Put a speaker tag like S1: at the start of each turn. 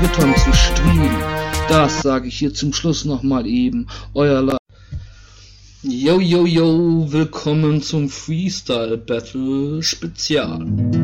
S1: Twittern zu streamen. Das sage ich hier zum Schluss nochmal eben. Euer Yo, willkommen zum Freestyle Battle Spezial.